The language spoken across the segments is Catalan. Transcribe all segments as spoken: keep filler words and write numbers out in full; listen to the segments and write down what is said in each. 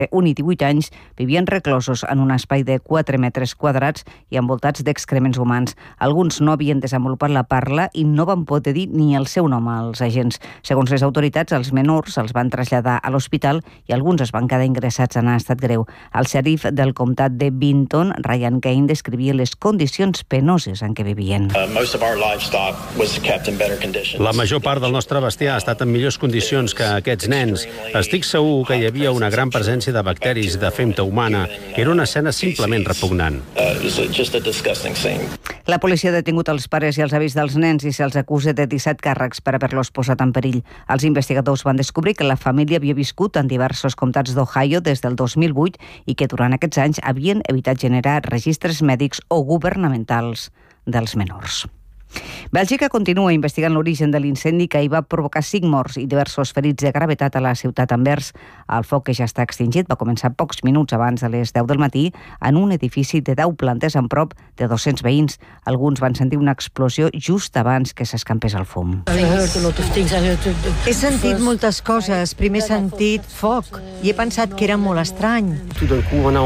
un i divuit anys vivien reclosos en un espai de quatre metres quadrats i envoltats d'excrements humans. Alguns no havien desenvolupat la parla i no van poder dir ni el seu nom als agents. Segons les autoritats, els menors els van traslladar a l'hospital i alguns es van quedar ingressats en estat greu. El xèrif del comtat de Vinton, Ryan Kane, descrivia les condicions penoses en què vivien. La major part del nostre bestiar ha estat en millors condicions que aquests nens. Estic segur que hi havia una gran presència de bacteris de femta humana. Era una escena simplement repugnant. La policia ha detingut els pares i els avis dels nens i se'ls acusa de disset càrrecs per haver-los posat en perill. Els investigadors van descobrir que la família havia viscut en diversos comtats d'Ohio des del dos mil vuit i que durant aquests anys havien evitat generar registres mèdics o governamentals dels menors. Bèlgica continua investigant l'origen de l'incendi que hi va provocar cinc morts i diversos ferits de gravetat a la ciutat d'Anvers. El foc, que ja està extingit, va començar pocs minuts abans de les deu del matí en un edifici de deu plantes amb prop de dos-cents veïns. Alguns van sentir una explosió just abans que s'escampés el fum. He sentit moltes coses. Primer he sentit foc i he pensat que era molt estrany. De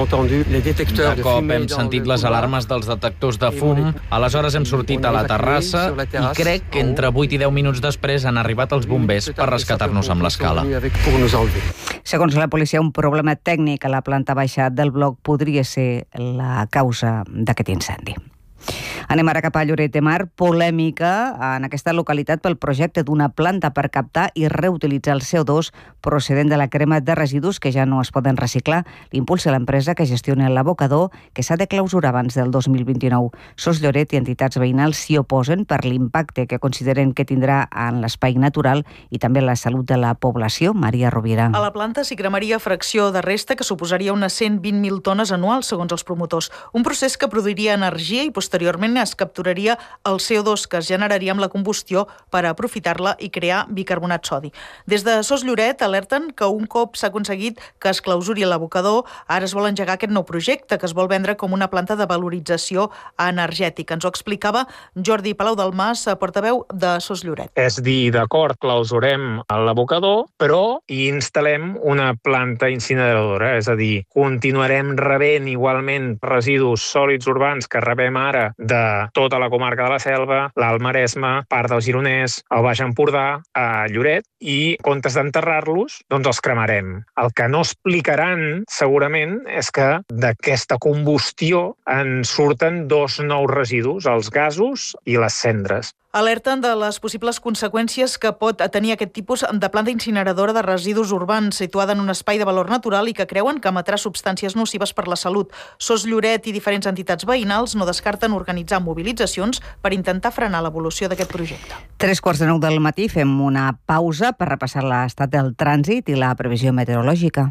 cop hem sentit les alarmes dels detectors de fum. Aleshores hem sortit a la terrassa i crec que entre vuit i deu minuts després han arribat els bombers per rescatar-nos amb l'escala. Segons la policia, un problema tècnic a la planta baixa del bloc podria ser la causa d'aquest incendi. Anem ara cap a Lloret de Mar. Polèmica en aquesta localitat pel projecte d'una planta per captar i reutilitzar el C O dos procedent de la crema de residus que ja no es poden reciclar. L'impulsa l'empresa que gestiona l'abocador, que s'ha de clausurar abans del dos mil vint-i-nou. Sos Lloret i entitats veïnals s'hi oposen per l'impacte que consideren que tindrà en l'espai natural i també en la salut de la població. Maria Rovira. A la planta s'hi cremaria fracció de resta que suposaria unes cent vint mil tones anuals, segons els promotors. Un procés que produiria energia i posteriorment es capturaria el C O dos que es generaria amb la combustió per aprofitar-la i crear bicarbonat sodi. Des de Sos Lloret alerten que un cop s'ha aconseguit que es clausuri l'abocador, ara es vol engegar aquest nou projecte que es vol vendre com una planta de valorització energètica. Ens ho explicava Jordi Palau del Mas, portaveu de Sos Lloret. És dir, d'acord, clausurem l'abocador, però hi instal·lem una planta incineradora, és a dir, continuarem rebent igualment residus sòlids urbans que rebem ara de tota la comarca de la Selva, l'Alt Maresme, part del Gironès, el Baix Empordà, a Lloret, i en comptes d'enterrar-los, doncs els cremarem. El que no explicaran, segurament, és que d'aquesta combustió en surten dos nous residus, els gasos i les cendres. Alerten de les possibles conseqüències que pot tenir aquest tipus de planta incineradora de residus urbans situada en un espai de valor natural i que creuen que emetrà substàncies nocives per la salut. Sos Lloret i diferents entitats veïnals no descarten organitzar mobilitzacions per intentar frenar l'evolució d'aquest projecte. Tres quarts de nou del matí fem una pausa per repassar l'estat del trànsit i la previsió meteorològica.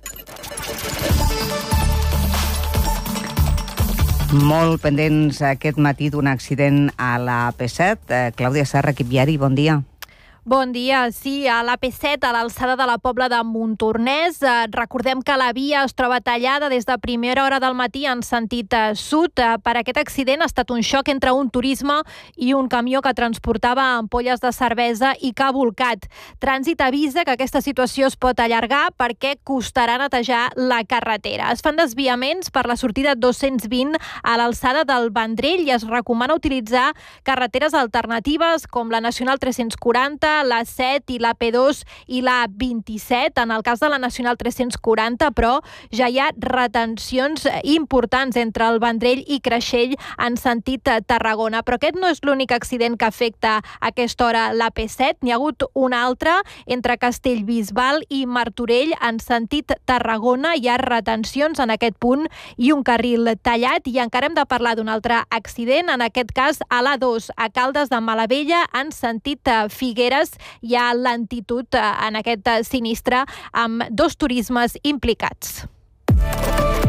Molt pendents aquest matí d'un accident a la A P set. Eh, Clàudia Serra, equip viari, bon dia. Bon dia. Sí, a l'A P set, a l'alçada de la Pobla de Montornès. Eh, recordem que la via es troba tallada des de primera hora del matí en sentit eh, sud. Eh, per aquest accident ha estat un xoc entre un turisme i un camió que transportava ampolles de cervesa i que ha volcat. Trànsit avisa que aquesta situació es pot allargar perquè costarà netejar la carretera. Es fan desviaments per la sortida dos-cents vint a l'alçada del Vendrell i es recomana utilitzar carreteres alternatives com la Nacional tres-cents quaranta, la set i la P dos i la vint-i-set. En el cas de la Nacional tres-cents quaranta, però, ja hi ha retencions importants entre el Vendrell i Creixell en sentit Tarragona. Però aquest no és l'únic accident que afecta a aquesta hora l'A P set. N'hi ha hagut un altre entre Castellbisbal i Martorell en sentit Tarragona. Hi ha retencions en aquest punt i un carril tallat. I encara hem de parlar d'un altre accident, en aquest cas a l'A dos, a Caldes de Malavella, en sentit Figueres. Hi ha lentitud en aquest sinistre amb dos turismes implicats.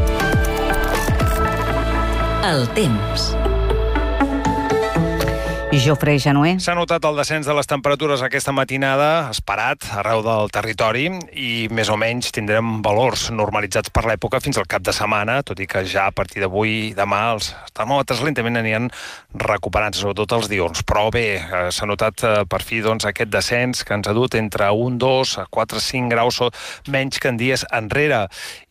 El temps. Jofre Janoé. S'ha notat el descens de les temperatures aquesta matinada, esperat, arreu del territori, i més o menys tindrem valors normalitzats per l'època fins al cap de setmana, tot i que ja a partir d'avui i demà els termòmetres lentament aniran recuperant, sobretot els diürns. Però bé, s'ha notat per fi doncs, aquest descens que ens ha dut entre un, dos, quatre, cinc graus menys que en dies enrere.